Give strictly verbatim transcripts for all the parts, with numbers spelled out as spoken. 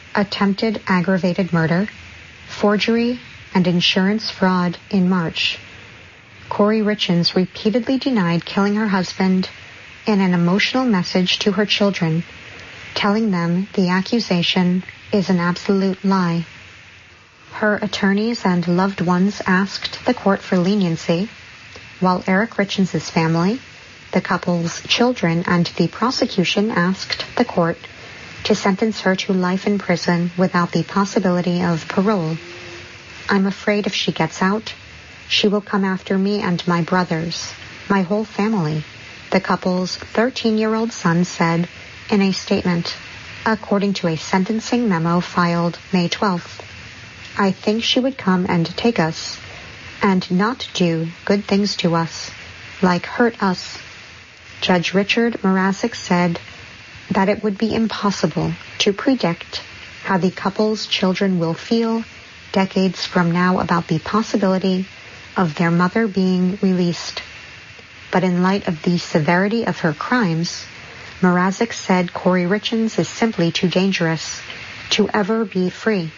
attempted aggravated murder, forgery, and insurance fraud in March. Corey Richins repeatedly denied killing her husband in an emotional message to her children, telling them the accusation is an absolute lie. Her attorneys and loved ones asked the court for leniency, while Eric Richins' family, the couple's children, and the prosecution asked the court to sentence her to life in prison without the possibility of parole. I'm afraid if she gets out, she will come after me and my brothers, my whole family, the couple's thirteen-year-old son said in a statement, according to a sentencing memo filed May twelfth. I think she would come and take us and not do good things to us, like hurt us. Judge Richard Mrazek said that it would be impossible to predict how the couple's children will feel decades from now about the possibility of their mother being released. But in light of the severity of her crimes, Mrazek said Corey Richins is simply too dangerous to ever be free.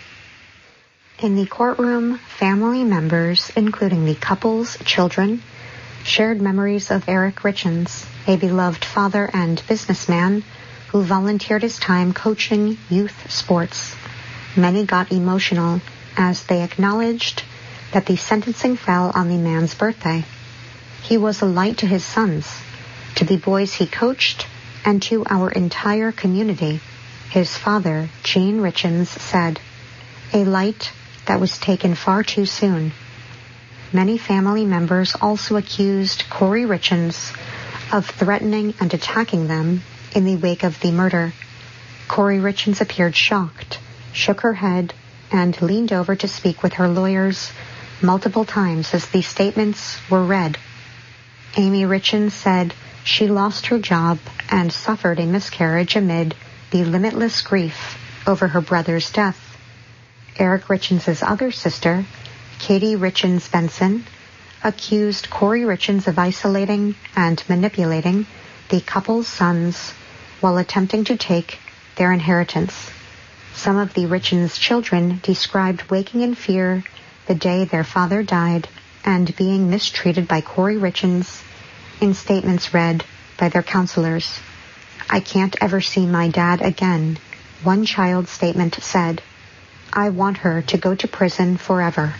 In the courtroom, family members, including the couple's children, shared memories of Eric Richins, a beloved father and businessman who volunteered his time coaching youth sports. Many got emotional as they acknowledged that the sentencing fell on the man's birthday. He was a light to his sons, to the boys he coached, and to our entire community, his father, Gene Richins, said. A light that was taken far too soon. Many family members also accused Corey Richins of threatening and attacking them in the wake of the murder. Corey Richins appeared shocked, shook her head, and leaned over to speak with her lawyers multiple times as the statements were read. Amy Richins said she lost her job and suffered a miscarriage amid the limitless grief over her brother's death. Eric Richins' other sister, Katie Richins Benson, accused Corey Richins of isolating and manipulating the couple's sons while attempting to take their inheritance. Some of the Richins children described waking in fear the day their father died and being mistreated by Corey Richins in statements read by their counselors. I can't ever see my dad again, one child's statement said. I want her to go to prison forever.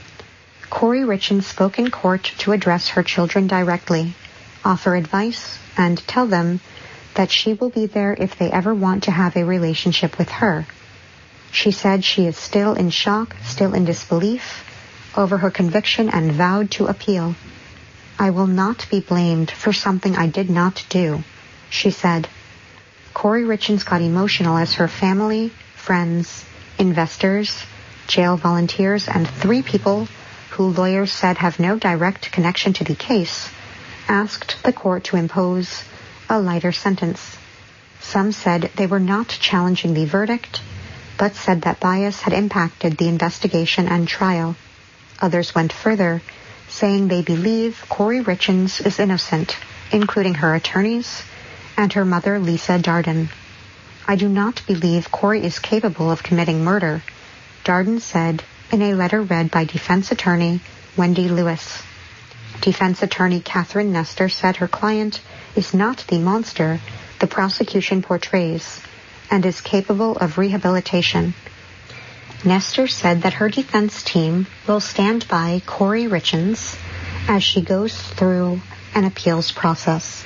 Corey Richins spoke in court to address her children directly, offer advice, and tell them that she will be there if they ever want to have a relationship with her. She said she is still in shock, still in disbelief over her conviction, and vowed to appeal. I will not be blamed for something I did not do, she said. Corey Richins got emotional as her family, friends, investors, jail volunteers, and three people who lawyers said have no direct connection to the case asked the court to impose a lighter sentence. Some said they were not challenging the verdict, but said that bias had impacted the investigation and trial. Others went further, saying they believe Corey Richins is innocent, including her attorneys and her mother, Lisa Darden. I do not believe Corey is capable of committing murder, Darden said in a letter read by defense attorney Wendy Lewis. Defense attorney Catherine Nestor said her client is not the monster the prosecution portrays and is capable of rehabilitation. Nestor said that her defense team will stand by Corey Richins as she goes through an appeals process.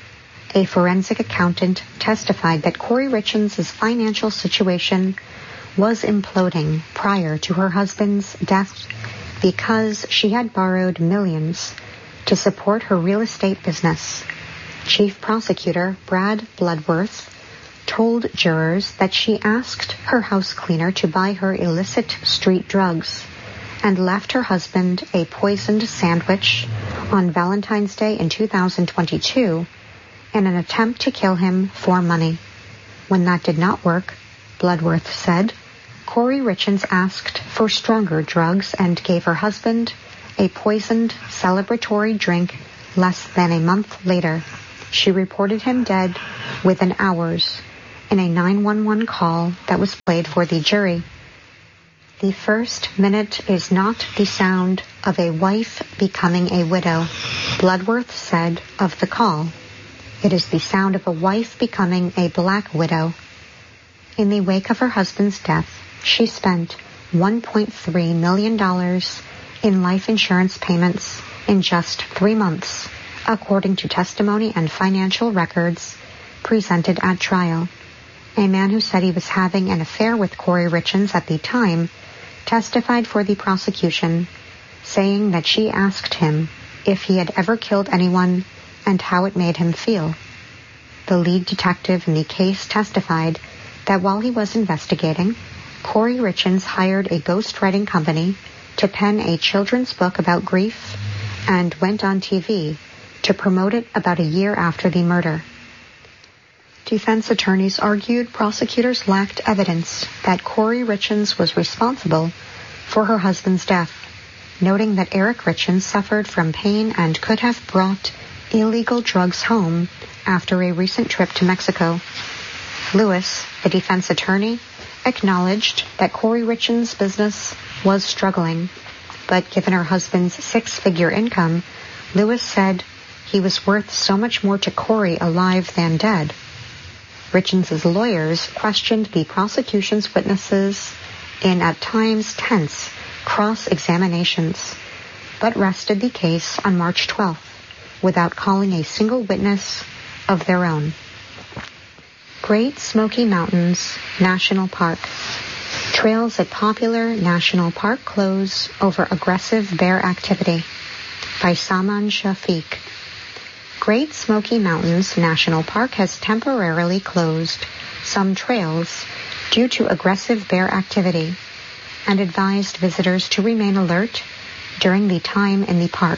A forensic accountant testified that Corey Richins' financial situation was imploding prior to her husband's death because she had borrowed millions to support her real estate business. Chief Prosecutor Brad Bloodworth told jurors that she asked her house cleaner to buy her illicit street drugs and left her husband a poisoned sandwich on Valentine's Day in two thousand twenty-two in an attempt to kill him for money. When that did not work, Bloodworth said, Corey Richins asked for stronger drugs and gave her husband a poisoned celebratory drink less than a month later. She reported him dead within hours in a nine one one call that was played for the jury. The first minute is not the sound of a wife becoming a widow, Bloodworth said of the call. It is the sound of a wife becoming a black widow. In the wake of her husband's death, she spent one point three million dollars in life insurance payments in just three months, according to testimony and financial records presented at trial. A man who said he was having an affair with Corey Richins at the time testified for the prosecution, saying that she asked him if he had ever killed anyone and how it made him feel. The lead detective in the case testified that while he was investigating, Corey Richins hired a ghostwriting company to pen a children's book about grief and went on T V to promote it about a year after the murder. Defense attorneys argued prosecutors lacked evidence that Corey Richins was responsible for her husband's death, noting that Eric Richins suffered from pain and could have brought illegal drugs home after a recent trip to Mexico. Lewis, the defense attorney, acknowledged that Corey Richins' business was struggling, but given her husband's six-figure income, Lewis said he was worth so much more to Corey alive than dead. Richins' lawyers questioned the prosecution's witnesses in at times tense cross-examinations, but rested the case on March twelfth without calling a single witness of their own. Great Smoky Mountains National Park. Trails at popular national park close over aggressive bear activity, by Saman Shafiq. Great Smoky Mountains National Park has temporarily closed some trails due to aggressive bear activity and advised visitors to remain alert during the time in the park.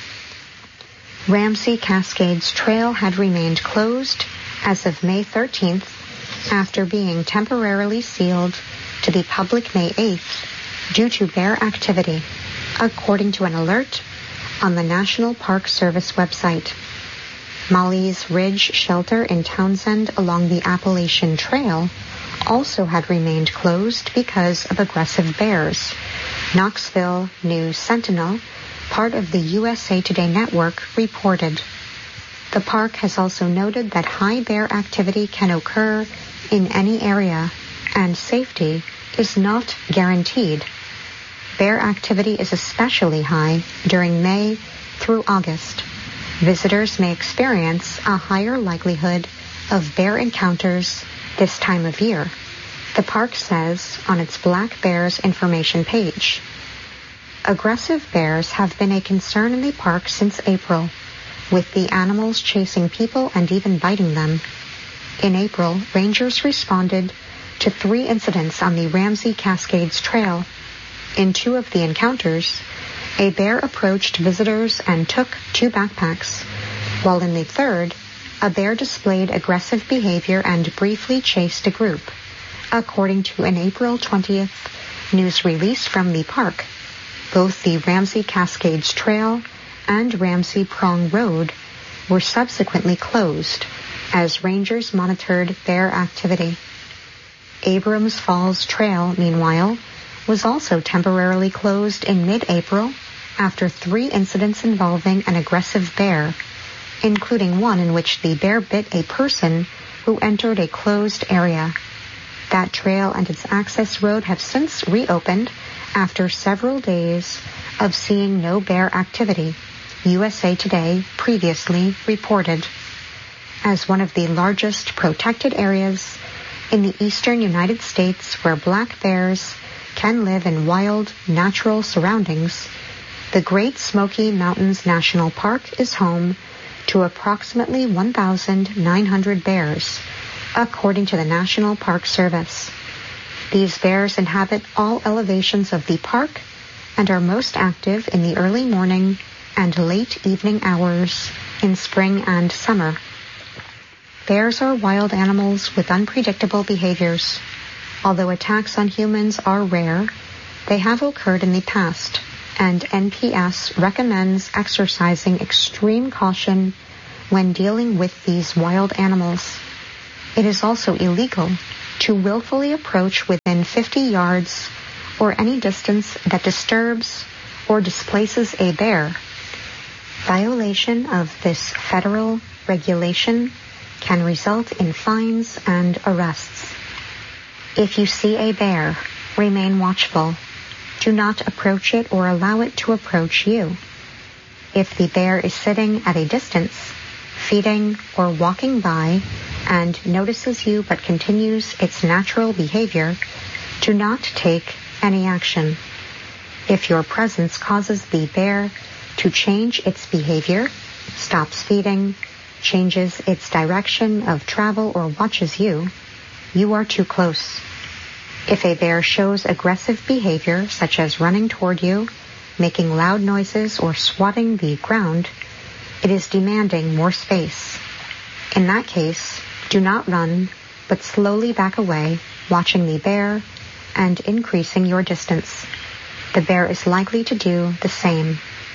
Ramsey Cascades Trail had remained closed as of May thirteenth after being temporarily sealed to the public May eighth due to bear activity, according to an alert on the National Park Service website. Molly's Ridge Shelter in Townsend along the Appalachian Trail also had remained closed because of aggressive bears. Knoxville News Sentinel, part of the U S A Today network, reported. The park has also noted that high bear activity can occur in any area, and safety is not guaranteed. Bear activity is especially high during May through August. Visitors may experience a higher likelihood of bear encounters this time of year, the park says on its Black Bears information page. Aggressive bears have been a concern in the park since April, with the animals chasing people and even biting them. In April, rangers responded to three incidents on the Ramsey Cascades Trail. In two of the encounters, a bear approached visitors and took two backpacks, while in the third, a bear displayed aggressive behavior and briefly chased a group, according to an April twentieth news release from the park. Both the Ramsey Cascades Trail and Ramsey Prong Road were subsequently closed as rangers monitored bear activity. Abrams Falls Trail, meanwhile, was also temporarily closed in mid-April after three incidents involving an aggressive bear, including one in which the bear bit a person who entered a closed area. That trail and its access road have since reopened after several days of seeing no bear activity, U S A Today previously reported. As one of the largest protected areas in the eastern United States where black bears can live in wild, natural surroundings, the Great Smoky Mountains National Park is home to approximately one thousand nine hundred bears, according to the National Park Service. These bears inhabit all elevations of the park and are most active in the early morning and late evening hours in spring and summer. Bears are wild animals with unpredictable behaviors. Although attacks on humans are rare, they have occurred in the past, and N P S recommends exercising extreme caution when dealing with these wild animals. It is also illegal to willfully approach within fifty yards or any distance that disturbs or displaces a bear. Violation of this federal regulation can result in fines and arrests. If you see a bear, remain watchful. Do not approach it or allow it to approach you. If the bear is sitting at a distance, feeding or walking by, and notices you but continues its natural behavior, do not take any action. If your presence causes the bear to change its behavior, stops feeding, changes its direction of travel, or watches you, you are too close. If a bear shows aggressive behavior, such as running toward you, making loud noises, or swatting the ground, it is demanding more space. In that case, do not run, but slowly back away, watching the bear and increasing your distance. The bear is likely to do the same.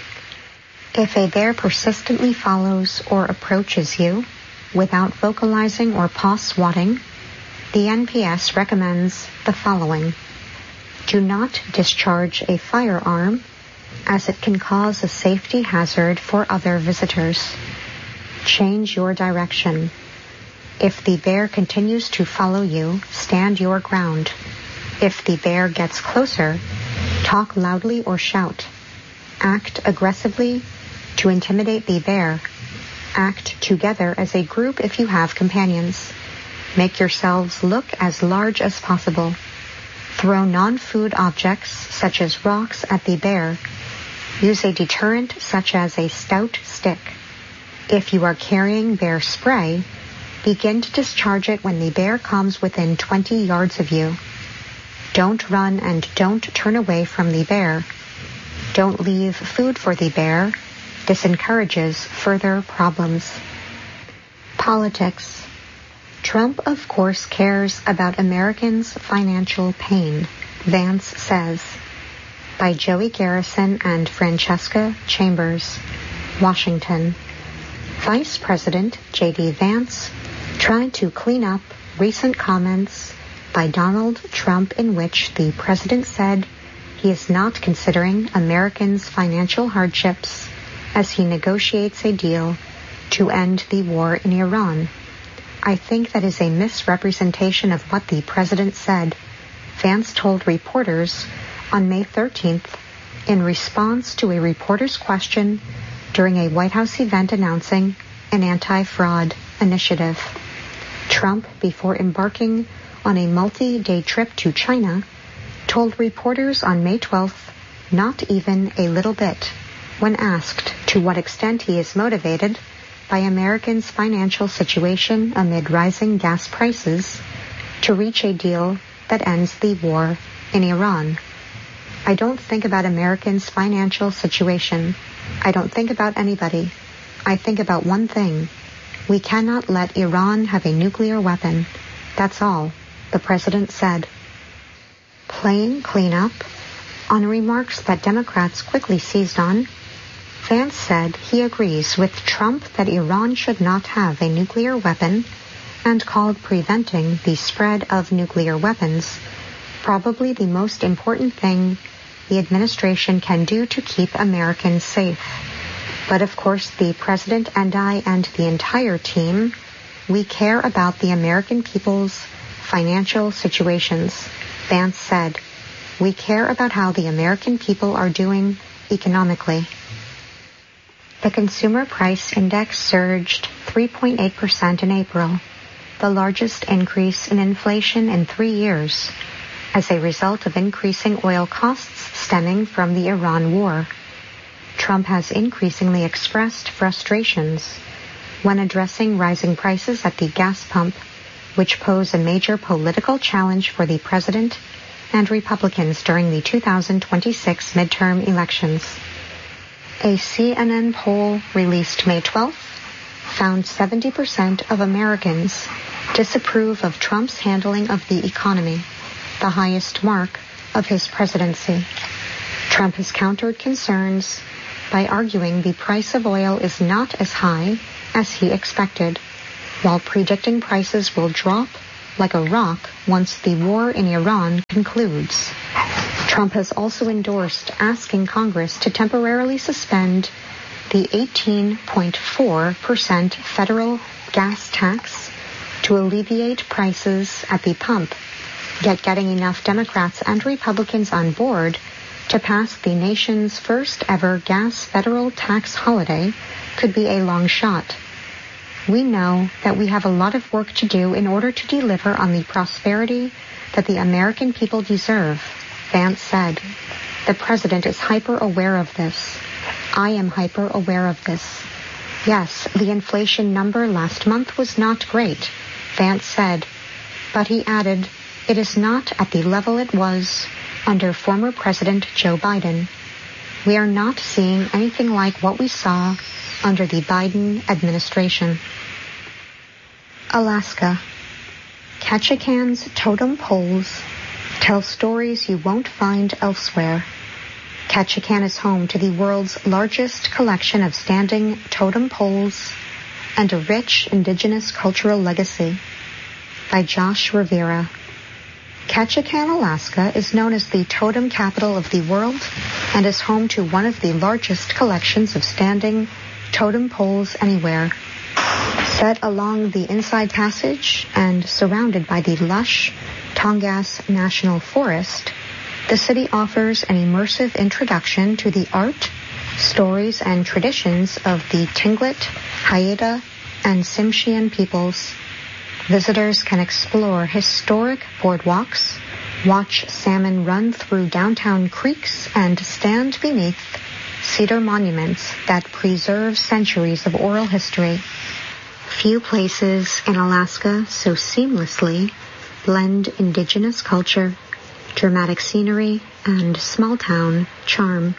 If a bear persistently follows or approaches you without vocalizing or paw swatting, the N P S recommends the following. Do not discharge a firearm, as it can cause a safety hazard for other visitors. Change your direction. If the bear continues to follow you, stand your ground. If the bear gets closer, talk loudly or shout. Act aggressively to intimidate the bear. Act together as a group if you have companions. Make yourselves look as large as possible. Throw non-food objects, such as rocks, at the bear. Use a deterrent, such as a stout stick. If you are carrying bear spray, begin to discharge it when the bear comes within twenty yards of you. Don't run and don't turn away from the bear. Don't leave food for the bear. This encourages further problems. Politics. Trump, of course, cares about Americans' financial pain, Vance says. By Joey Garrison and Francesca Chambers, Washington. Vice President J D Vance tried to clean up recent comments by Donald Trump in which the president said he is not considering Americans' financial hardships as he negotiates a deal to end the war in Iran. I think that is a misrepresentation of what the president said, Vance told reporters on May thirteenth in response to a reporter's question during a White House event announcing an anti-fraud initiative. Trump, before embarking on a multi-day trip to China, told reporters on May twelfth, not even a little bit, when asked to what extent he is motivated by Americans' financial situation amid rising gas prices to reach a deal that ends the war in Iran. I don't think about Americans' financial situation. I don't think about anybody. I think about one thing. We cannot let Iran have a nuclear weapon. That's all, the president said. Playing cleanup on remarks that Democrats quickly seized on, Vance said he agrees with Trump that Iran should not have a nuclear weapon and called preventing the spread of nuclear weapons probably the most important thing the administration can do to keep Americans safe. But of course, the president and I and the entire team, we care about the American people's financial situations, Vance said. We care about how the American people are doing economically. The Consumer Price Index surged three point eight percent in April, the largest increase in inflation in three years, as a result of increasing oil costs stemming from the Iran war. Trump has increasingly expressed frustrations when addressing rising prices at the gas pump, which pose a major political challenge for the president and Republicans during the two thousand twenty-six midterm elections. A C N N poll released May twelfth found seventy percent of Americans disapprove of Trump's handling of the economy, the highest mark of his presidency. Trump has countered concerns by arguing the price of oil is not as high as he expected. while predicting prices will drop like a rock once the war in Iran concludes. Trump has also endorsed asking Congress to temporarily suspend the eighteen point four percent federal gas tax to alleviate prices at the pump, yet getting enough Democrats and Republicans on board to pass the nation's first ever gas federal tax holiday could be a long shot. We know that we have a lot of work to do in order to deliver on the prosperity that the American people deserve, Vance said. The president is hyper-aware of this. I am hyper-aware of this. Yes, the inflation number last month was not great, Vance said, but he added, it is not at the level it was under former President Joe Biden. We are not seeing anything like what we saw under the Biden administration. Alaska. Ketchikan's totem poles tell stories you won't find elsewhere. Ketchikan is home to the world's largest collection of standing totem poles and a rich indigenous cultural legacy. By Josh Rivera. Ketchikan, Alaska is known as the totem capital of the world and is home to one of the largest collections of standing totem poles anywhere. Set along the Inside Passage and surrounded by the lush Tongass National Forest, the city offers an immersive introduction to the art, stories, and traditions of the Tlingit, Haida, and Tsimshian peoples. Visitors can explore historic boardwalks, watch salmon run through downtown creeks, and stand beneath cedar monuments that preserve centuries of oral history. Few places in Alaska so seamlessly blend indigenous culture, dramatic scenery, and small-town charm.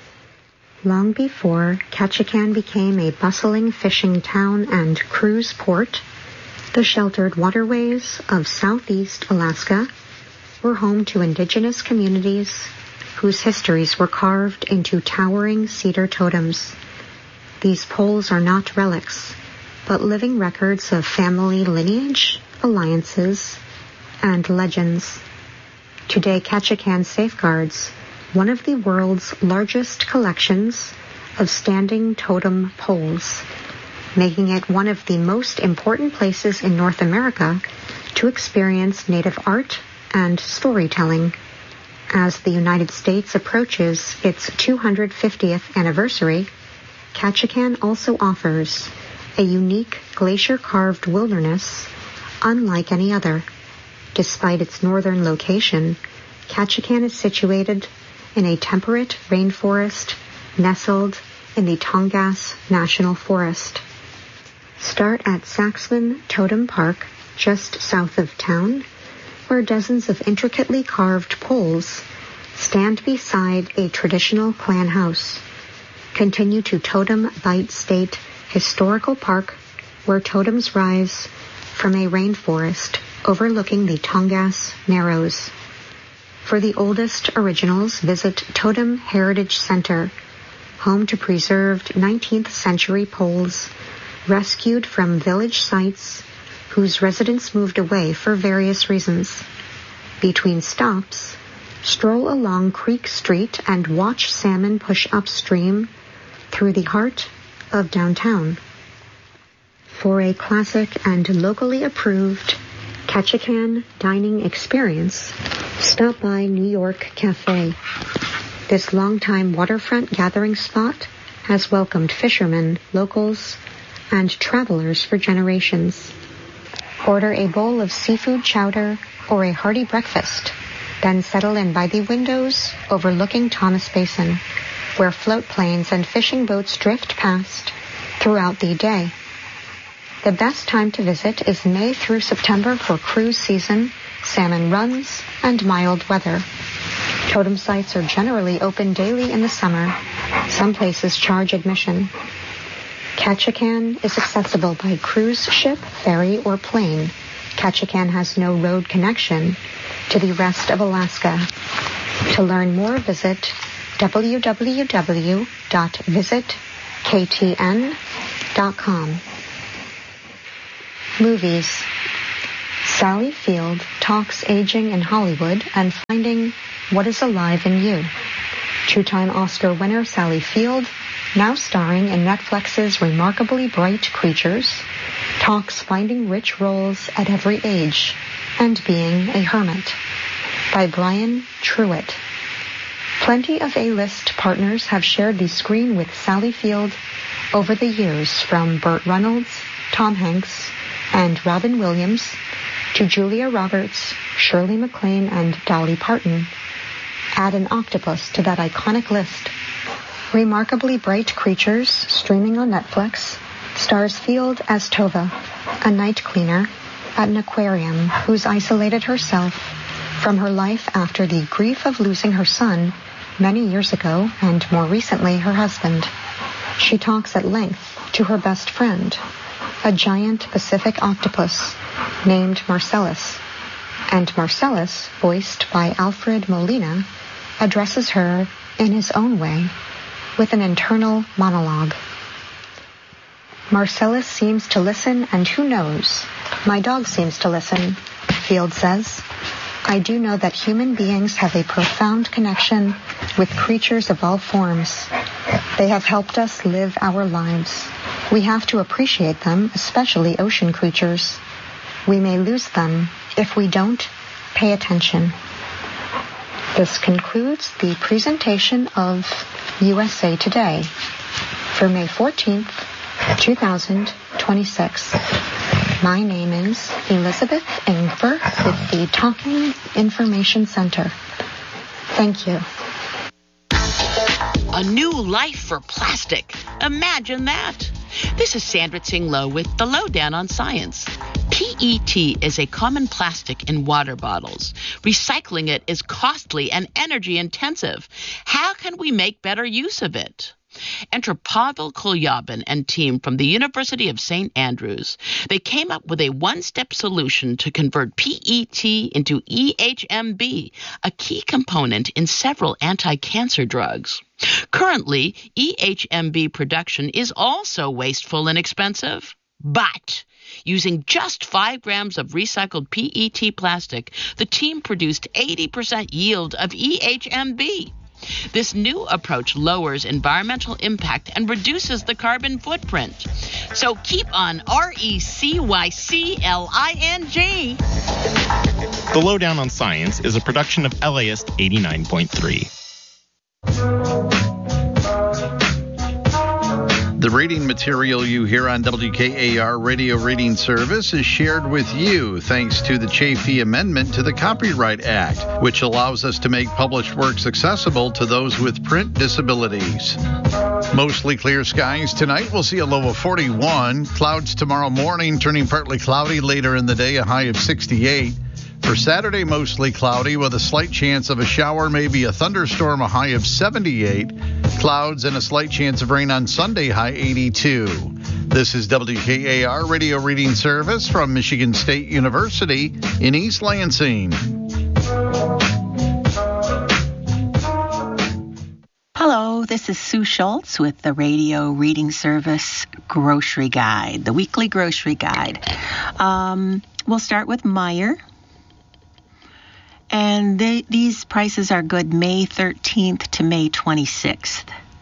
Long before Ketchikan became a bustling fishing town and cruise port, the sheltered waterways of southeast Alaska were home to indigenous communities whose histories were carved into towering cedar totems. These poles are not relics, but living records of family lineage, alliances, and legends. Today, Ketchikan safeguards one of the world's largest collections of standing totem poles, making it one of the most important places in North America to experience Native art and storytelling. As the United States approaches its two hundred fiftieth anniversary, Ketchikan also offers a unique glacier-carved wilderness unlike any other. Despite its northern location, Ketchikan is situated in a temperate rainforest nestled in the Tongass National Forest. Start at Saxman Totem Park, just south of town, where dozens of intricately carved poles stand beside a traditional clan house. Continue to Totem Bight State Historical Park, where totems rise from a rainforest overlooking the Tongass Narrows. For the oldest originals, visit Totem Heritage Center, home to preserved nineteenth century poles rescued from village sites whose residents moved away for various reasons. Between stops, stroll along Creek Street and watch salmon push upstream through the heart of downtown. For a classic and locally approved Ketchikan dining experience, stop by New York Cafe. This longtime waterfront gathering spot has welcomed fishermen, locals, and travelers for generations. Order a bowl of seafood chowder or a hearty breakfast, then settle in by the windows overlooking Thomas Basin, where float planes and fishing boats drift past throughout the day. The best time to visit is May through September for cruise season, salmon runs, and mild weather. Totem sites are generally open daily in the summer. Some places charge admission. Ketchikan is accessible by cruise ship, ferry, or plane. Ketchikan has no road connection to the rest of Alaska. To learn more, visit w w w dot visit k t n dot com. Movies. Sally Field talks aging in Hollywood and finding what is alive in you. Two-time Oscar winner Sally Field, now starring in Netflix's Remarkably Bright Creatures, talks finding rich roles at every age and being a hermit. By Brian Truitt. Plenty of A-list partners have shared the screen with Sally Field over the years, from Burt Reynolds, Tom Hanks, and Robin Williams, to Julia Roberts, Shirley MacLaine, and Dolly Parton. Add an octopus to that iconic list. Remarkably Bright Creatures, streaming on Netflix, stars Field as Tova, a night cleaner at an aquarium who's isolated herself from her life after the grief of losing her son many years ago, and more recently her husband. She talks at length to her best friend, a giant Pacific octopus named Marcellus. And Marcellus, voiced by Alfred Molina, addresses her in his own way with an internal monologue. Marcellus seems to listen, and who knows? My dog seems to listen, Field says. I do know that human beings have a profound connection with creatures of all forms. They have helped us live our lives. We have to appreciate them, especially ocean creatures. We may lose them if we don't pay attention. This concludes the presentation of U S A Today for May fourteenth, two thousand twenty-six. My name is Elizabeth Ingber with the Talking Information Center. Thank you. A new life for plastic. Imagine that. This is Sandra Tsing Loh with the Lowdown on Science. P E T is a common plastic in water bottles. Recycling it is costly and energy intensive. How can we make better use of it? Enter Pavel Kolyabin and team from the University of Saint Andrews. They came up with a one-step solution to convert P E T into E H M B, a key component in several anti-cancer drugs. Currently, E H M B production is also wasteful and expensive. But using just five grams of recycled P E T plastic, the team produced eighty percent yield of E H M B. This new approach lowers environmental impact and reduces the carbon footprint. So keep on R E C Y C L I N G. The Lowdown on Science is a production of L A S eighty-nine point three. The reading material you hear on W K A R Radio Reading Service is shared with you thanks to the Chafee Amendment to the Copyright Act, which allows us to make published works accessible to those with print disabilities. Mostly clear skies tonight. We'll see a low of forty-one. Clouds tomorrow morning, turning partly cloudy later in the day, a high of sixty-eight. For Saturday, mostly cloudy with a slight chance of a shower, maybe a thunderstorm, a high of seventy-eight. Clouds and a slight chance of rain on Sunday, high eighty-two. This is W K A R Radio Reading Service from Michigan State University in East Lansing. Hello, this is Sue Schultz with the Radio Reading Service Grocery Guide, the weekly grocery guide. Um, we'll start with Meijer. And they, these prices are good May thirteenth to May twenty-sixth.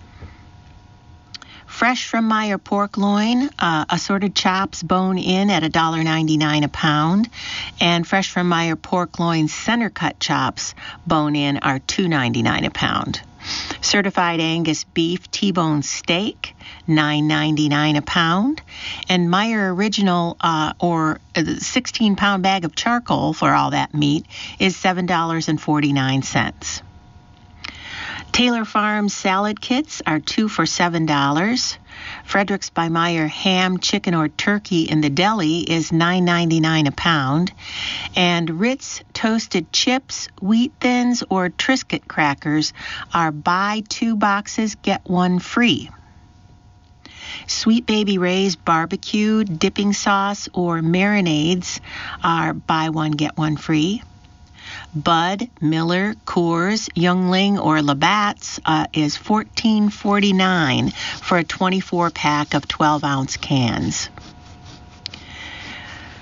Fresh from Meijer pork loin, uh, assorted chops bone in at one dollar ninety-nine a pound. And fresh from Meijer pork loin center cut chops bone in are two dollars ninety-nine a pound. Certified Angus beef T-bone steak, nine dollars ninety-nine a pound. And Meijer Original uh, or sixteen-pound bag of charcoal for all that meat is seven dollars and forty-nine cents. Taylor Farms salad kits are two for seven dollars. Fredericks by Meijer ham, chicken, or turkey in the deli is nine dollars ninety-nine a pound. And Ritz toasted chips, wheat thins, or Triscuit crackers are buy two boxes, get one free. Sweet Baby Ray's barbecue, dipping sauce, or marinades are buy one, get one free. Bud, Miller, Coors, Youngling, or Labatt's uh, is fourteen forty-nine for a twenty-four pack of twelve ounce cans.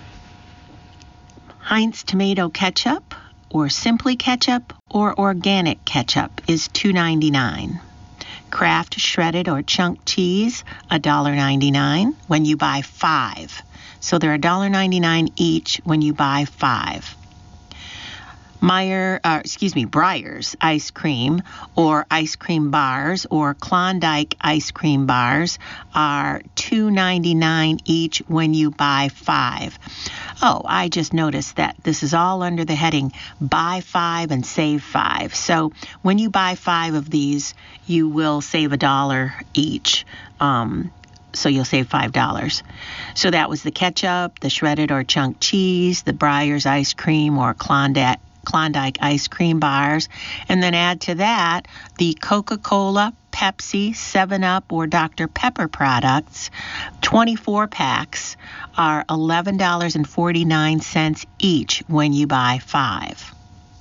Heinz tomato ketchup or Simply ketchup or organic ketchup is two ninety-nine. Kraft shredded or chunk cheese, one dollar ninety-nine when you buy five. So they're one dollar ninety-nine each when you buy five. Meyer, uh, excuse me, Breyers ice cream or ice cream bars or Klondike ice cream bars are two ninety-nine each when you buy five. Oh, I just noticed that this is all under the heading buy five and save five. So when you buy five of these, you will save a dollar each. Um, so you'll save five dollars. So that was the ketchup, the shredded or chunk cheese, the Breyers ice cream or Klondike Klondike ice cream bars, and then add to that the Coca-Cola, Pepsi, seven up, or Doctor Pepper products. twenty-four packs are eleven dollars and forty-nine cents each when you buy five.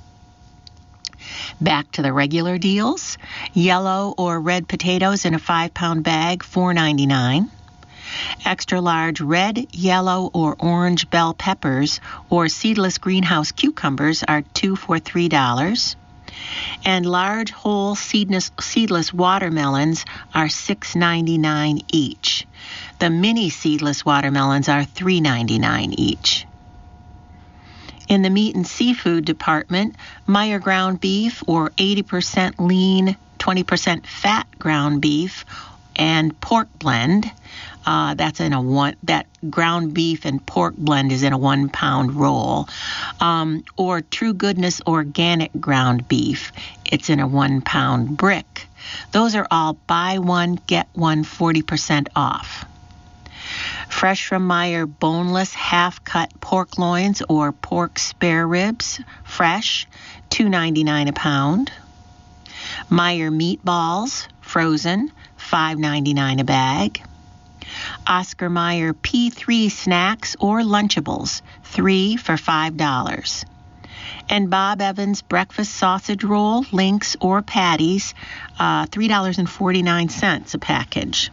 Back to the regular deals. Yellow or red potatoes in a five-pound bag, four ninety-nine. Extra large red, yellow, or orange bell peppers or seedless greenhouse cucumbers are two for three dollars. And large whole seedless, seedless watermelons are six ninety-nine each. The mini seedless watermelons are three ninety-nine each. In the meat and seafood department, Meyer ground beef or eighty percent lean, twenty percent fat ground beef and pork blend. Uh, that's in a one, that ground beef and pork blend is in a one pound roll. Um, or True Goodness organic ground beef. It's in a one pound brick. Those are all buy one, get one forty percent off. Fresh from Meyer boneless half-cut pork loins or pork spare ribs, fresh, two ninety-nine a pound. Meyer meatballs, frozen, five ninety-nine a bag. Oscar Mayer P three snacks or Lunchables, three for five dollars. And Bob Evans breakfast sausage roll, links, or patties, uh, three dollars and forty-nine cents a package.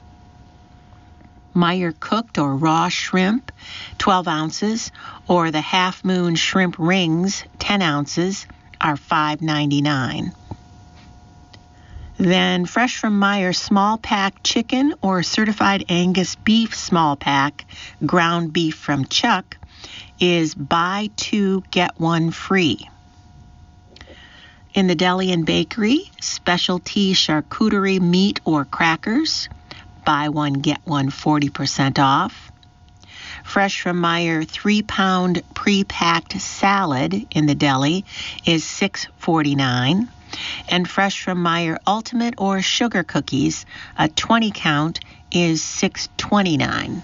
Meyer cooked or raw shrimp, twelve ounces, or the Half Moon shrimp rings, ten ounces, are five ninety-nine. Then fresh from Meyer small pack chicken or certified Angus beef small pack ground beef from Chuck is buy two, get one free. In the deli and bakery, specialty charcuterie meat or crackers, buy one, get one forty percent off. Fresh from Meyer three pound pre-packed salad in the deli is six forty-nine. And fresh from Meyer Ultimate or Sugar Cookies, a twenty count is six twenty-nine.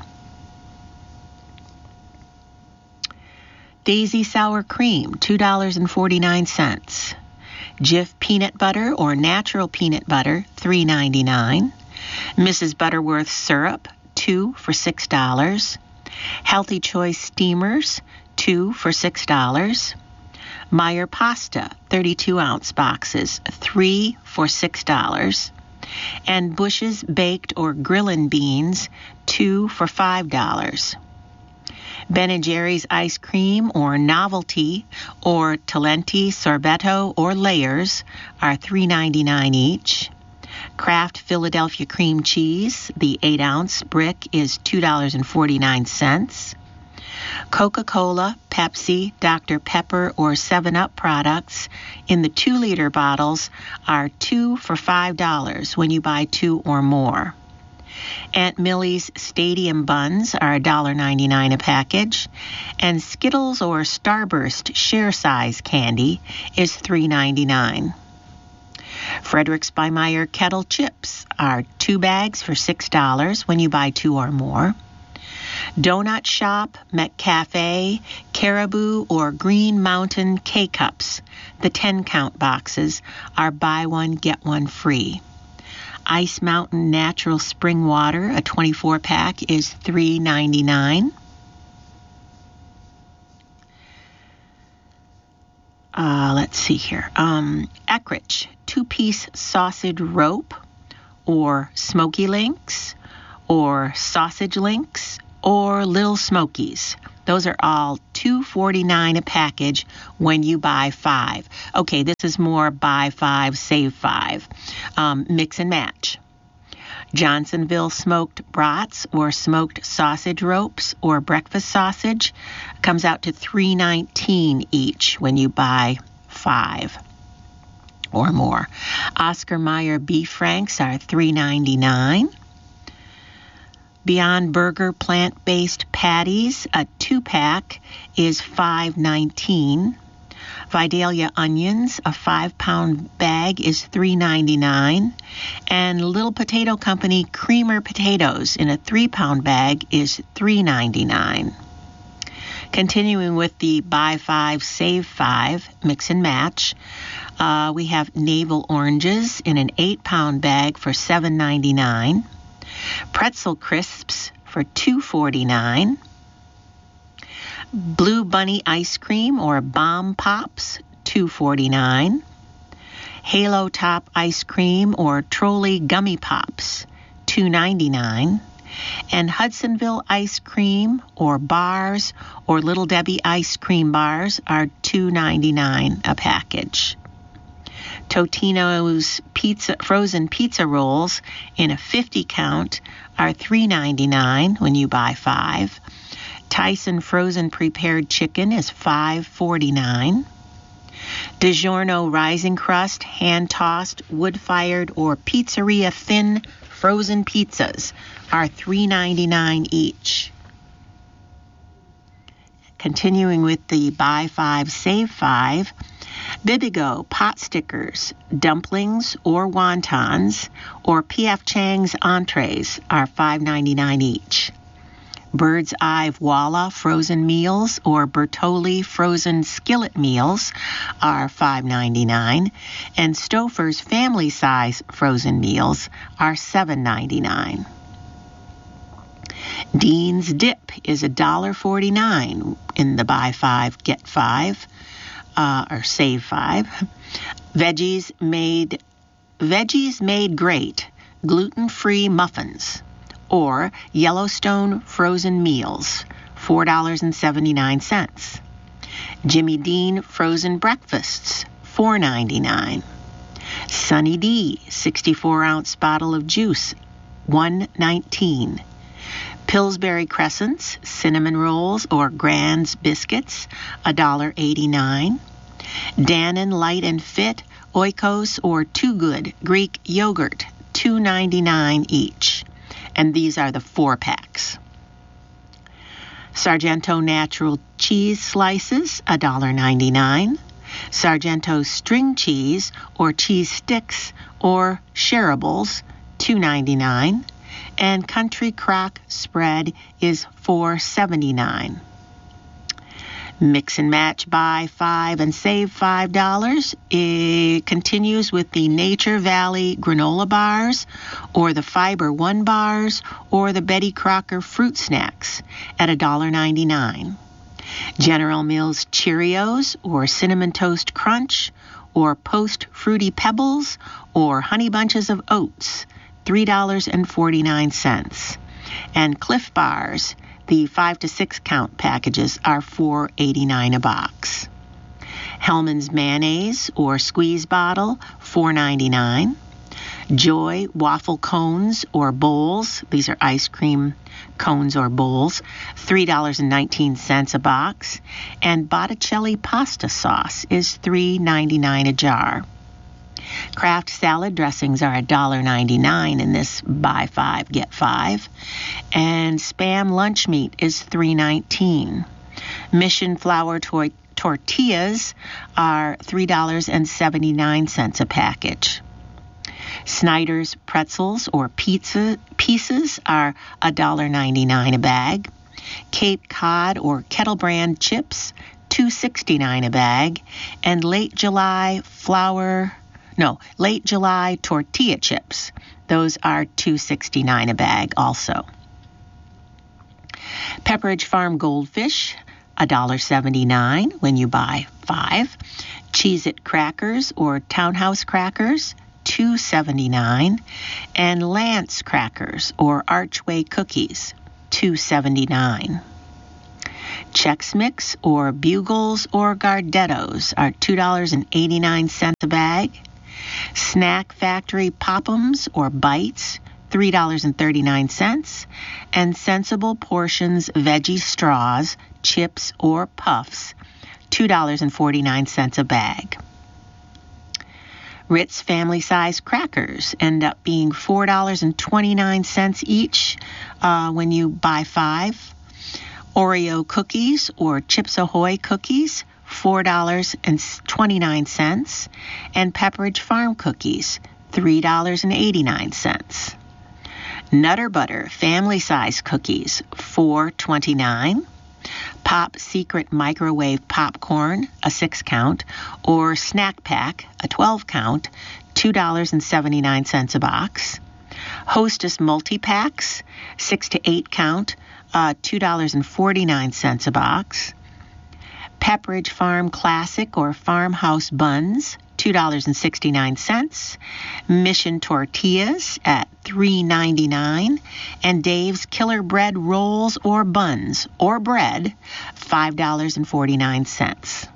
Daisy Sour Cream, two dollars and forty-nine cents. Jif Peanut Butter or Natural Peanut Butter, three ninety-nine. Missus Butterworth Syrup, two for six dollars. Healthy Choice Steamers, two for six dollars. Meyer Pasta, thirty-two ounce boxes, three for six dollars. And Bush's Baked or Grillin' Beans, two for five dollars. Ben and Jerry's Ice Cream or Novelty or Talenti, Sorbetto, or Layers are three ninety-nine each. Kraft Philadelphia Cream Cheese, the eight ounce brick, is two dollars and forty-nine cents. Coca-Cola, Pepsi, Doctor Pepper, or seven up products in the two liter bottles are two for five dollars when you buy two or more. Aunt Millie's Stadium Buns are one dollar ninety-nine a package, and Skittles or Starburst share size candy is three ninety-nine. Fredericks by Meyer Kettle Chips are two bags for six dollars when you buy two or more. Donut Shop, McCafe, Caribou, or Green Mountain K-Cups, the ten count boxes, are buy one, get one free. Ice Mountain Natural Spring Water, a twenty-four pack, is three ninety-nine. Uh, let's see here. Um, Eckrich, two-piece sausage rope, or Smoky Links, or Sausage Links, or Little Smokies. Those are all two forty-nine a package when you buy five. Okay, this is more buy five, save five. Um, mix and match. Johnsonville smoked brats or smoked sausage ropes or breakfast sausage comes out to three nineteen each when you buy five or more. Oscar Mayer beef franks are three ninety-nine. Beyond Burger plant-based patties, a two-pack is five nineteen. Vidalia onions, a five-pound bag is three ninety-nine. And Little Potato Company creamer potatoes in a three-pound bag is three ninety-nine. Continuing with the buy five, save five, mix and match, uh, we have navel oranges in an eight-pound bag for seven ninety-nine. Pretzel crisps for two forty-nine. Blue Bunny ice cream or Bomb Pops, two forty-nine. Halo Top ice cream or Trolley Gummy Pops, two ninety-nine. And Hudsonville ice cream or bars or Little Debbie ice cream bars are two ninety-nine a package. Totino's pizza frozen pizza rolls in a fifty count are three ninety-nine when you buy five. Tyson frozen prepared chicken is five forty-nine. DiGiorno rising crust, hand-tossed, wood-fired, or pizzeria thin frozen pizzas are three ninety-nine each. Continuing with the buy five, save five, Bibigo pot stickers, dumplings or wontons, or P F Chang's entrees are five ninety-nine each. Bird's Eye Voila frozen meals or Bertolli frozen skillet meals are five ninety-nine, and Stouffer's family size frozen meals are seven ninety-nine. Dean's Dip is one forty-nine in the buy five, get five, uh, or save five. Veggies made, Veggies made great, gluten-free muffins, or Yellowstone frozen meals, four seventy-nine. Jimmy Dean frozen breakfasts, four ninety-nine. Sunny D sixty-four ounce bottle of juice, one nineteen. Pillsbury Crescents, cinnamon rolls, or Grand's biscuits, one eighty-nine. Dannon Light and Fit, Oikos, or Too Good Greek yogurt, two ninety-nine each. And these are the four packs. Sargento Natural Cheese Slices, one ninety-nine. Sargento String Cheese, or cheese sticks, or shareables, two ninety-nine. And Country Crock Spread is four seventy-nine. Mix and match buy five and save five dollars. It continues with the Nature Valley granola bars, or the Fiber One bars, or the Betty Crocker fruit snacks at one ninety-nine. General Mills Cheerios, or Cinnamon Toast Crunch, or Post Fruity Pebbles, or Honey Bunches of Oats, three forty-nine. And Cliff Bars, the five to six count packages, are four eighty-nine a box. Hellman's Mayonnaise or Squeeze Bottle, four ninety-nine. Joy Waffle Cones or Bowls, these are ice cream cones or bowls, three nineteen a box. And Botticelli Pasta Sauce is three ninety-nine a jar. Kraft salad dressings are one ninety-nine in this buy five, get five. And Spam lunch meat is three nineteen. Mission flour tor- tortillas are three seventy-nine a package. Snyder's pretzels or pizza pieces are one ninety-nine a bag. Cape Cod or Kettle Brand chips, two sixty-nine a bag. And late July flour No, late July tortilla chips. Those are two sixty-nine a bag also. Pepperidge Farm Goldfish, one seventy-nine when you buy five. Cheez-It crackers or Townhouse crackers, two seventy-nine. And Lance crackers or Archway cookies, two dollars and seventy-nine cents. Chex Mix or Bugles or Gardettos are two dollars and eighty-nine cents a bag. Snack Factory Pop'ems or Bites, three dollars and thirty-nine cents. And Sensible Portions Veggie Straws, Chips or Puffs, two dollars and forty-nine cents a bag. Ritz Family Size Crackers end up being four dollars and twenty-nine cents each uh, when you buy five. Oreo Cookies or Chips Ahoy Cookies, four dollars and twenty-nine cents. And Pepperidge Farm Cookies, three dollars and eighty-nine cents. Nutter Butter Family Size Cookies, four dollars and twenty-nine cents. Pop Secret Microwave Popcorn, a six count, or Snack Pack, a twelve count, two dollars and seventy-nine cents a box. Hostess Multi-Packs, six to eight count, uh, two dollars and forty-nine cents a box. Pepperidge Farm Classic or Farmhouse Buns, two dollars and sixty-nine cents. Mission Tortillas at three dollars and ninety-nine cents. And Dave's Killer Bread Rolls or Buns or Bread, five dollars and forty-nine cents.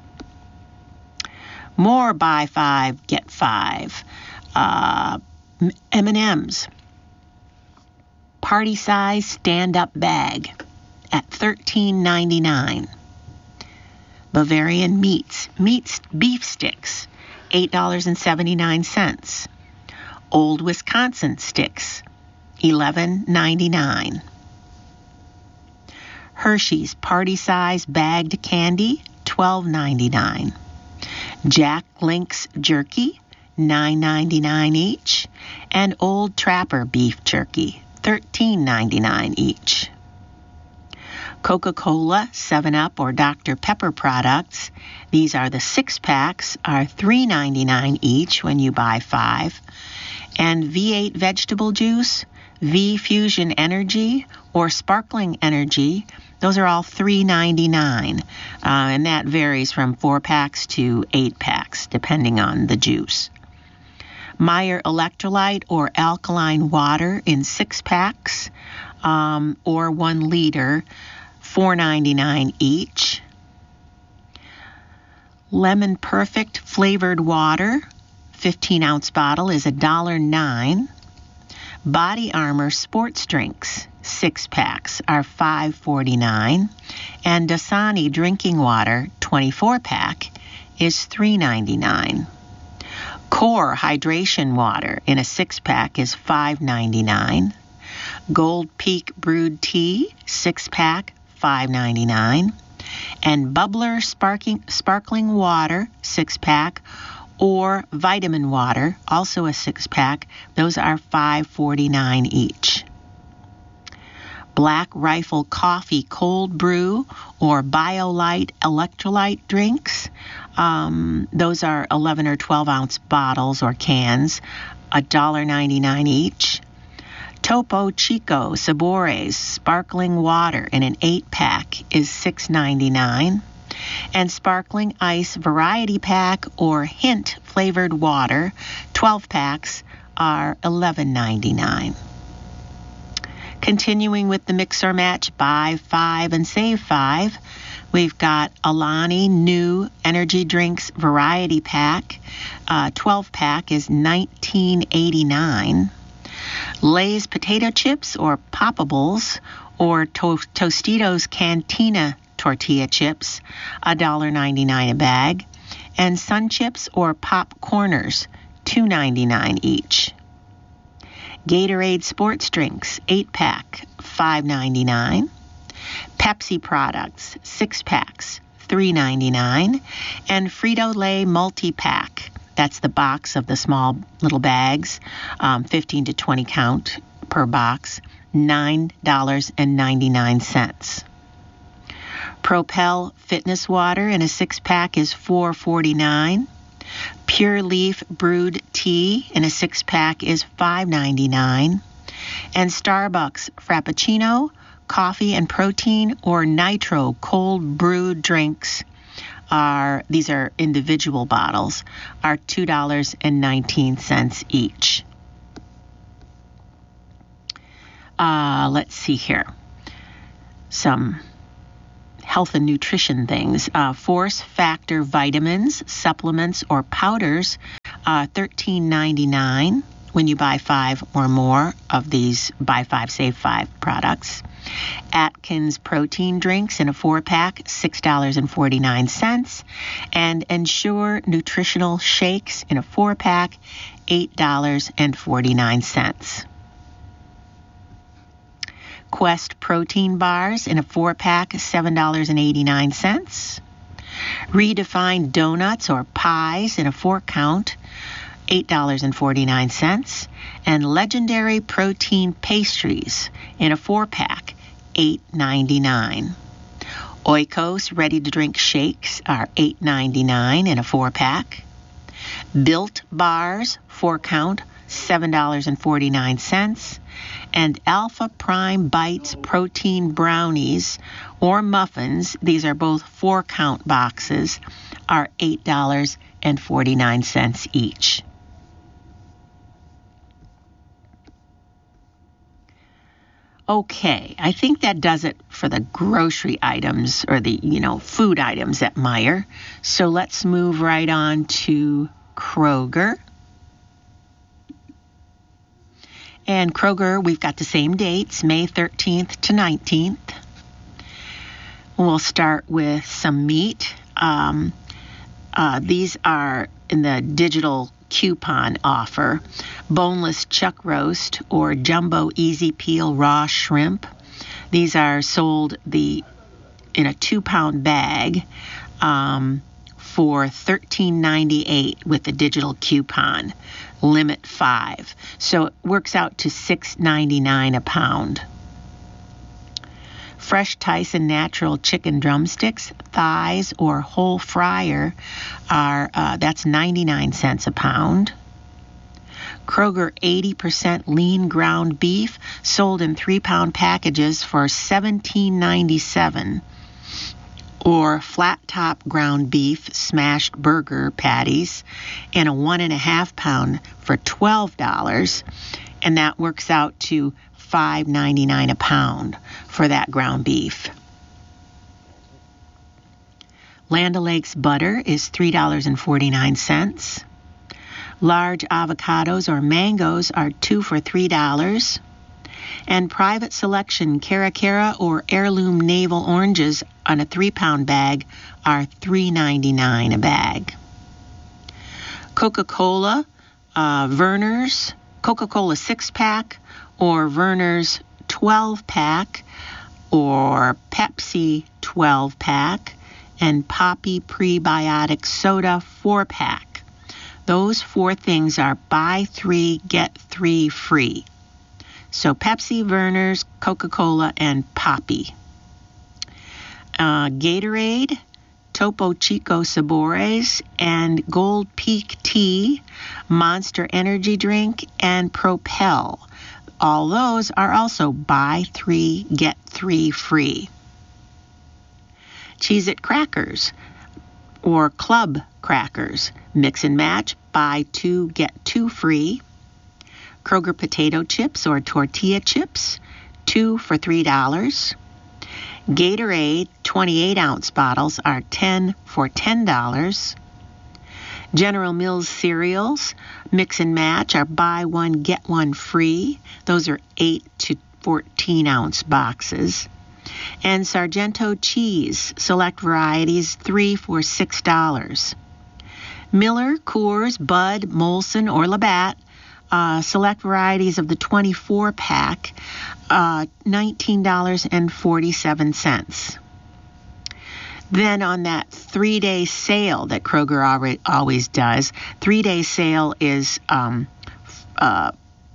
More buy five, get five. Uh, M and M's. Party size stand-up bag at thirteen dollars and ninety-nine cents. Bavarian Meats, meats beef sticks, eight dollars and seventy-nine cents. Old Wisconsin sticks, eleven dollars and ninety-nine cents. Hershey's party size bagged candy, twelve dollars and ninety-nine cents. Jack Link's jerky, nine dollars and ninety-nine cents each. And Old Trapper beef jerky, thirteen dollars and ninety-nine cents each. Coca-Cola, seven up, or Doctor Pepper products. These are the six packs, are three dollars and ninety-nine cents each when you buy five. And V eight vegetable juice, V Fusion Energy, or Sparkling Energy, those are all three dollars and ninety-nine cents. Uh, and that varies from four packs to eight packs, depending on the juice. Meyer Electrolyte or alkaline water in six packs, um, or one liter, four dollars and ninety-nine cents each. Lemon Perfect flavored water, fifteen ounce bottle, is one dollar and nine cents. Body Armor sports drinks, six packs, are five dollars and forty-nine cents. And Dasani drinking water, twenty-four pack, is three dollars and ninety-nine cents. Core hydration water in a six pack is five dollars and ninety-nine cents. Gold Peak brewed tea, six pack, five dollars and ninety-nine cents. And Bubbler sparkling, sparkling water, six pack, or vitamin water, also a six pack, those are five dollars and forty-nine cents each. Black Rifle Coffee cold brew or BioLite electrolyte drinks, um, those are eleven or twelve ounce bottles or cans, one dollar and ninety-nine cents each. Topo Chico Sabores sparkling water in an eight pack is six dollars and ninety-nine cents. And Sparkling Ice variety pack or hint flavored water, twelve packs, are eleven dollars and ninety-nine cents. Continuing with the mix or match, buy five and save five, we've got Alani New Energy Drinks variety pack, uh, twelve pack is nineteen eighty-nine cents. Lay's potato chips or Poppables or to- Tostitos Cantina tortilla chips, one dollar and ninety-nine cents a bag. And Sun Chips or Pop Corners, two dollars and ninety-nine cents each. Gatorade sports drinks, eight pack, five dollars and ninety-nine cents. Pepsi products, six packs, three dollars and ninety-nine cents. And Frito-Lay multi-pack, that's the box of the small little bags, um, fifteen to twenty count per box, nine dollars and ninety-nine cents. Propel Fitness Water in a six pack is four dollars and forty-nine cents. Pure Leaf brewed tea in a six pack is five dollars and ninety-nine cents. And Starbucks Frappuccino, coffee and protein, or Nitro cold brewed drinks, are, these are individual bottles, are two dollars and nineteen cents each. Uh, let's see here. some health and nutrition things. Uh, Force Factor vitamins, supplements, or powders, uh, thirteen ninety-nine when you buy five or more of these Buy Five, Save Five products. Atkins protein drinks in a four-pack, six dollars and forty-nine cents. And Ensure nutritional shakes in a four-pack, eight dollars and forty-nine cents. Quest protein bars in a four-pack, seven dollars and eighty-nine cents. Redefined donuts or pies in a four-count, eight dollars and forty-nine cents. And Legendary protein pastries in a four-pack, eight dollars and ninety-nine cents. Oikos ready-to-drink shakes are eight dollars and ninety-nine cents in a four-pack. Built bars, four-count, seven dollars and forty-nine cents. And Alpha Prime Bites protein brownies or muffins, these are both four-count boxes, are eight dollars and forty-nine cents each. Okay, I think that does it for the grocery items or the, you know, food items at Meijer. So let's move right on to Kroger. And Kroger, we've got the same dates, May thirteenth to nineteenth. We'll start with some meat. Um, uh, these are in the digital coupon offer. Boneless chuck roast or jumbo easy peel raw shrimp. These are sold the in a two-pound bag um, for thirteen ninety-eight with the digital coupon. Limit five. So it works out to six ninety-nine a pound. Fresh Tyson natural chicken drumsticks, thighs, or whole fryer are, uh, that's ninety-nine cents a pound. Kroger eighty percent lean ground beef sold in three-pound packages for seventeen ninety-seven. Or flat top ground beef smashed burger patties in a one and a half pound for twelve dollars, and that works out to five ninety-nine a pound for that ground beef. Land O'Lakes butter is three dollars and forty-nine cents. Large avocados or mangoes are two for three dollars. And Private Selection Cara Cara or heirloom navel oranges on a three-pound bag are three ninety-nine a bag. Coca-Cola, uh, Verner's, Coca-Cola six-pack or Verner's twelve-pack or Pepsi twelve-pack and Poppy Prebiotic Soda four-pack. Those four things are buy three, get three free. So Pepsi, Verner's, Coca-Cola, and Poppy. Uh, Gatorade, Topo Chico Sabores, and Gold Peak Tea, Monster Energy Drink, and Propel. All those are also buy three, get three free. Cheez-It crackers or Club crackers. Mix and match, buy two, get two free. Kroger potato chips or tortilla chips, two for three dollars. Gatorade twenty-eight ounce bottles are ten for ten dollars. General Mills cereals, mix and match, are buy one, get one free. Those are eight to fourteen ounce boxes. And Sargento cheese, select varieties, three for six dollars. Miller, Coors, Bud, Molson, or Labatt, Uh, select varieties of the twenty-four pack, uh, nineteen dollars and forty-seven cents. Then on that three-day sale that Kroger already, always does, three-day sale is um, uh,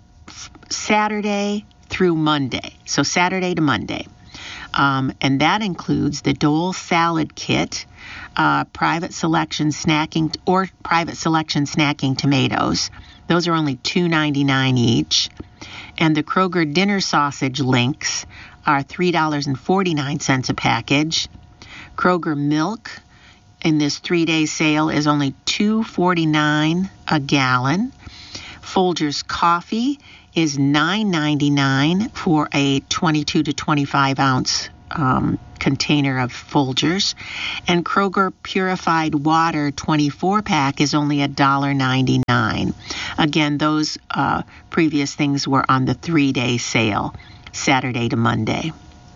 Saturday through Monday. So Saturday to Monday. Um, and that includes the Dole Salad Kit, uh, Private Selection Snacking, or Private Selection Snacking Tomatoes. Those are only two ninety-nine each. And the Kroger dinner sausage links are three dollars and forty-nine cents a package. Kroger milk in this three-day sale is only two forty-nine a gallon. Folgers coffee is nine ninety-nine for a twenty-two to twenty-five ounce um, container of Folgers. And Kroger Purified Water twenty-four pack is only one dollar ninety-nine. Again, those uh, previous things were on the three-day sale, Saturday to Monday.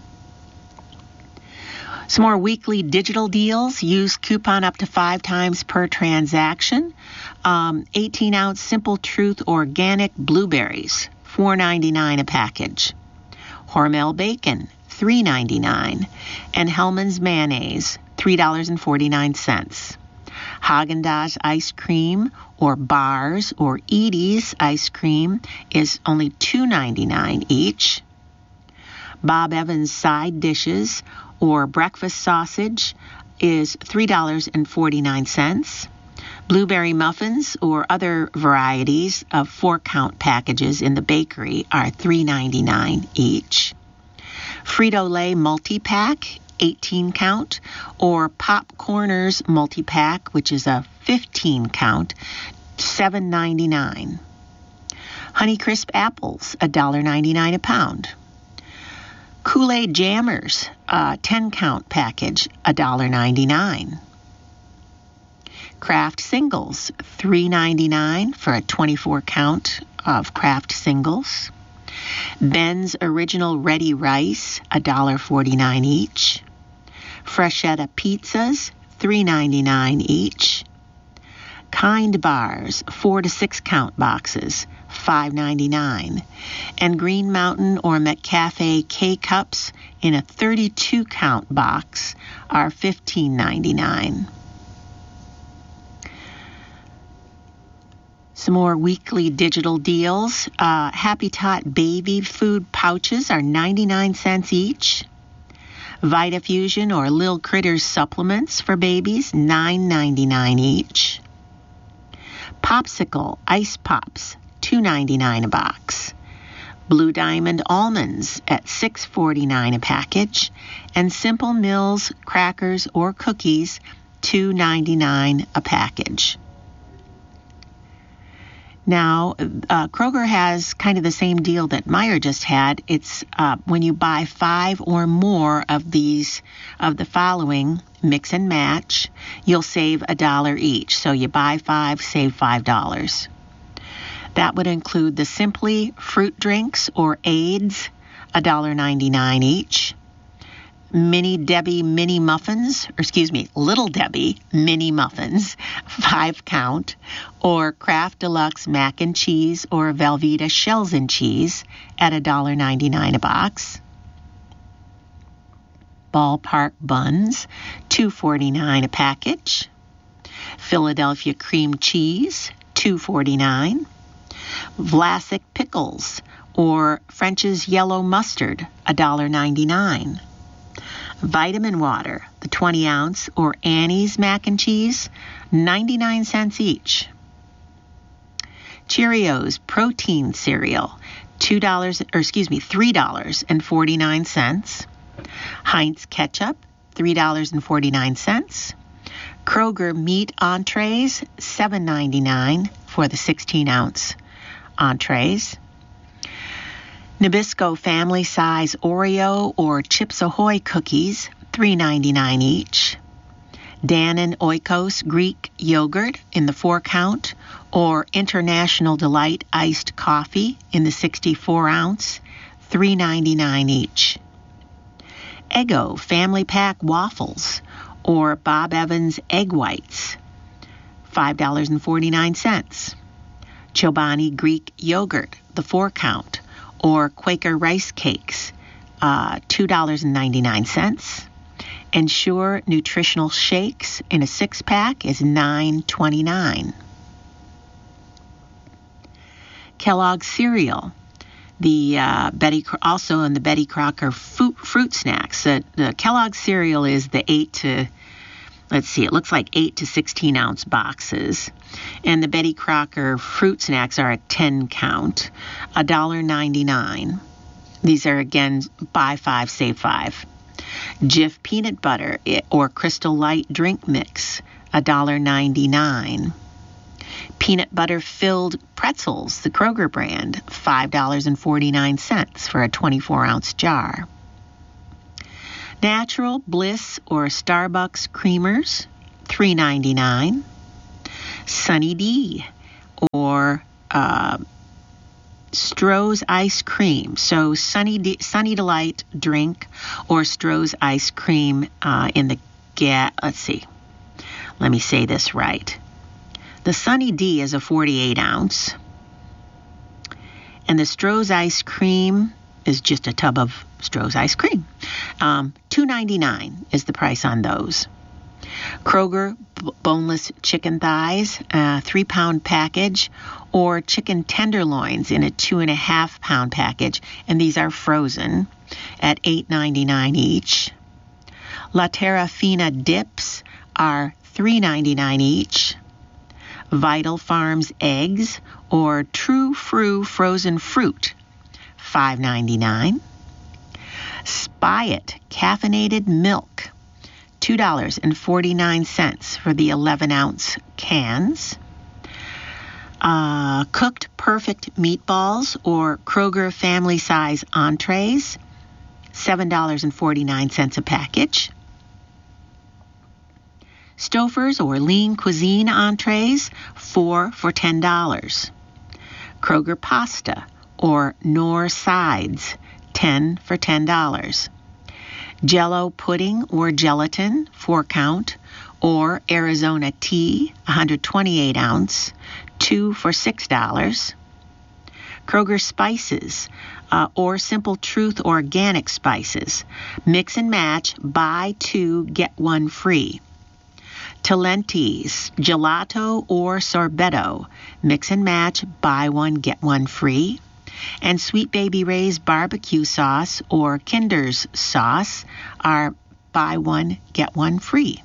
Some more weekly digital deals. Use coupon up to five times per transaction. Um, eighteen ounce Simple Truth organic blueberries, four ninety-nine a package. Hormel bacon, three ninety-nine. And Hellmann's mayonnaise, three dollars and forty-nine cents. Haagen-Dazs ice cream or bars or Edie's ice cream is only two ninety-nine each. Bob Evans side dishes or breakfast sausage is three dollars and forty-nine cents. Blueberry muffins or other varieties of four-count packages in the bakery are three ninety-nine each. Frito-Lay multi-pack, eighteen count, or Popcorners multi-pack, which is a fifteen count, seven ninety-nine. Honeycrisp apples, one dollar ninety-nine a pound. Kool-Aid Jammers, uh, ten count package, one dollar ninety-nine. Kraft Singles, three ninety-nine for a twenty-four count of Kraft Singles. Ben's Original Ready Rice, one dollar forty-nine each. Freshetta Pizzas, three ninety-nine each. Kind Bars, four to six count boxes, five ninety-nine. And Green Mountain or McCafe K-Cups in a thirty-two count box are fifteen ninety-nine. Some more weekly digital deals. Uh, Happy Tot baby food pouches are ninety-nine cents each. VitaFusion or Lil Critters supplements for babies, nine ninety-nine each. Popsicle Ice Pops, two ninety-nine a box. Blue Diamond almonds at six forty-nine a package. And Simple Mills crackers or cookies, two ninety-nine a package. Now, uh, Kroger has kind of the same deal that Meijer just had. It's uh, when you buy five or more of these, of the following, mix and match, you'll save a dollar each. So you buy five, save five dollars. That would include the Simply fruit drinks or aids, one dollar ninety-nine each. Mini Debbie mini muffins, or excuse me, Little Debbie mini muffins, five count, or Kraft Deluxe mac and cheese or Velveeta shells and cheese at one dollar ninety-nine a box. Ballpark buns, two forty-nine a package. Philadelphia cream cheese, two forty-nine. Vlasic pickles or French's yellow mustard, one dollar ninety-nine. Vitamin water, the twenty ounce, or Annie's mac and cheese, ninety-nine cents each. Cheerios protein cereal, two dollars, or excuse me, three dollars and forty-nine cents. Heinz ketchup, three dollars and forty-nine cents. Kroger meat entrees, seven ninety-nine for the sixteen ounce entrees. Nabisco family size Oreo or Chips Ahoy cookies, three ninety-nine each. Dannon Oikos Greek yogurt in the four count or International Delight iced coffee in the sixty-four ounce, three ninety-nine each. Eggo family pack waffles or Bob Evans egg whites, five dollars and forty-nine cents. Chobani Greek yogurt, the four count, or Quaker rice cakes, uh, two dollars and ninety-nine cents. Ensure nutritional shakes in a six-pack is nine twenty-nine. Kellogg cereal, the uh, Betty also in the Betty Crocker fruit, fruit snacks. Uh, the Kellogg cereal is the eight to let's see, it looks like eight to sixteen ounce boxes. And the Betty Crocker fruit snacks are a ten count, one dollar ninety-nine. These are, again, buy five, save five. Jif peanut butter or Crystal Light drink mix, one dollar ninety-nine. Peanut butter filled pretzels, the Kroger brand, five dollars and forty-nine cents for a twenty-four ounce jar. Natural, Bliss, or Starbucks creamers, three ninety-nine. Sunny D, or uh, Stroh's ice cream. So Sunny D, Sunny Delight drink or Stroh's ice cream uh, in the ga- let's see. Let me say this right. The Sunny D is a forty-eight ounce, and the Stroh's ice cream is just a tub of Stroh's ice cream. Um, two ninety-nine is the price on those. Kroger b- boneless chicken thighs, a three pound package, or chicken tenderloins in a two and a half pound package, and these are frozen at eight ninety-nine each. La Terra Fina dips are three ninety-nine each. Vital Farms eggs or True Fru frozen fruit, five ninety-nine. Spyit caffeinated milk, two dollars and forty-nine cents for the eleven ounce cans. Uh, cooked perfect meatballs or Kroger family size entrees, seven dollars and forty-nine cents a package. Stouffer's or lean cuisine entrees, four for ten dollars. Kroger pasta or Knorr sides, ten for ten dollars. Jell-O pudding or gelatin, four count, or Arizona tea, one hundred twenty-eight ounce, two for six dollars. Kroger spices uh, or Simple Truth organic spices, mix and match, buy two, get one free. Talenti's gelato or sorbetto, mix and match, buy one, get one free. And Sweet Baby Ray's barbecue sauce or Kinder's sauce are buy one, get one free.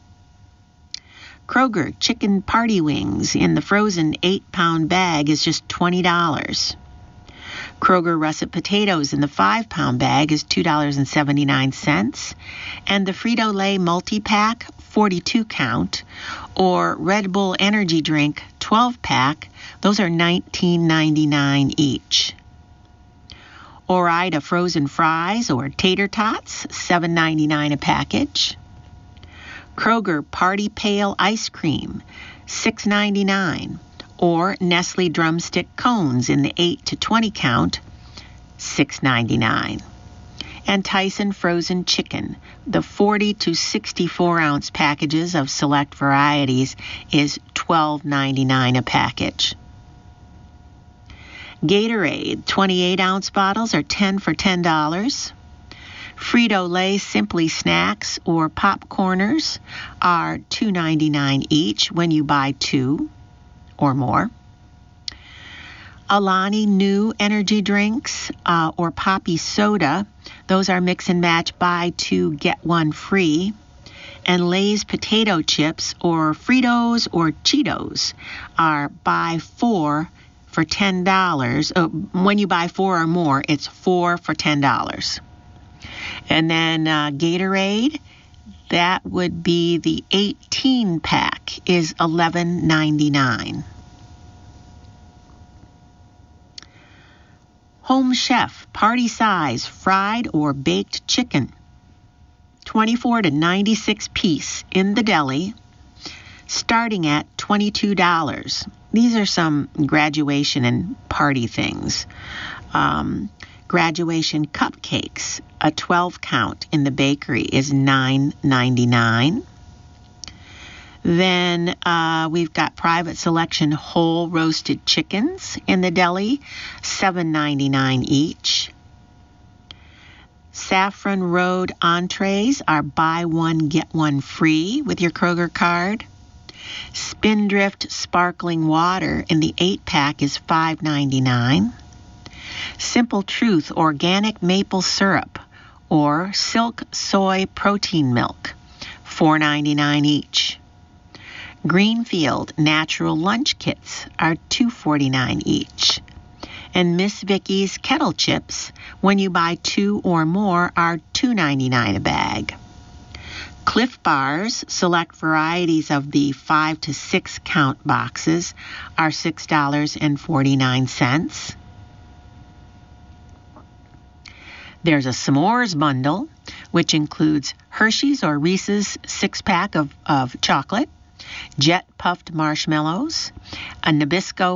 Kroger chicken party wings in the frozen eight pound bag is just twenty dollars. Kroger russet potatoes in the five pound bag is two dollars and seventy-nine cents. And the Frito-Lay multi-pack, forty-two count, or Red Bull energy drink, twelve pack, those are nineteen ninety-nine each. Ore-Ida frozen fries or tater tots, seven ninety-nine a package. Kroger Party Pail ice cream, six ninety-nine, or Nestle drumstick cones in the eight to twenty count, six ninety-nine. And Tyson frozen chicken, the forty to sixty-four ounce packages of select varieties is twelve ninety-nine a package. Gatorade twenty-eight ounce bottles are ten for ten dollars. Frito-Lay Simply Snacks or Popcorners are two ninety-nine each when you buy two or more. Alani New energy drinks uh, or Poppy soda, those are mix and match, buy two, get one free. And Lay's potato chips or Fritos or Cheetos are buy four for ten dollars. Oh, when you buy four or more, it's four for ten dollars. And then uh, Gatorade, that would be the eighteen pack, is eleven ninety-nine. Home Chef party size fried or baked chicken, twenty-four to ninety-six piece in the deli, starting at twenty-two dollars. These are some graduation and party things. Um, graduation cupcakes, a twelve count in the bakery is nine ninety-nine. Then uh, we've got Private Selection whole roasted chickens in the deli, seven ninety-nine each. Saffron Road entrees are buy one, get one free with your Kroger card. Spindrift sparkling water in the eight pack is five ninety-nine. Simple Truth organic maple syrup or Silk soy protein milk, four ninety-nine each. Greenfield natural lunch kits are two forty-nine each. And Miss Vicky's kettle chips, when you buy two or more, are two ninety-nine a bag. Cliff Bars, select varieties of the five to six count boxes, are six dollars and forty-nine cents. There's a s'mores bundle which includes Hershey's or Reese's six-pack of, of chocolate, Jet Puffed Marshmallows, a Nabisco